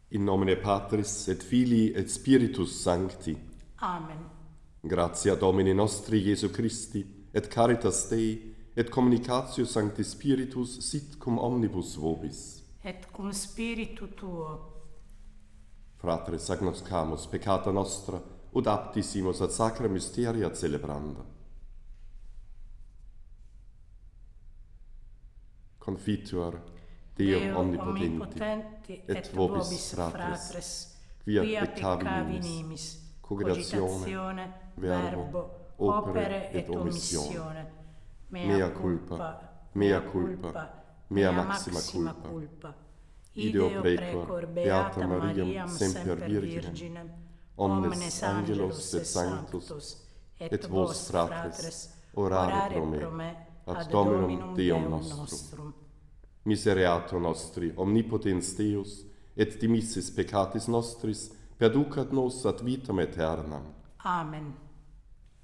In nomine Patris et Filii et Spiritus Sancti. Amen. Gratia Domini nostri Iesu Christi, et caritas Dei, et communicatio Sancti Spiritus sit cum omnibus vobis. Et cum spiritu tuo. Fratres agnoscamus peccata nostra, ut aptissimus ad sacra mysteria celebranda. Confitur Deo omnipotenti, et vobis fratres, quia peccavi nimis, cogitatione, verbo, opere et omissione. Mea culpa, mea maxima culpa. Ideo precor Beata Mariam semper Virginem, omnes angelos et sanctus, et vos fratres, orare pro me, ad Dominum Deum nostrum. Misereatur nostri, omnipotens Deus, et dimissis peccatis nostris, perducat nos ad vitam aeternam. Amen.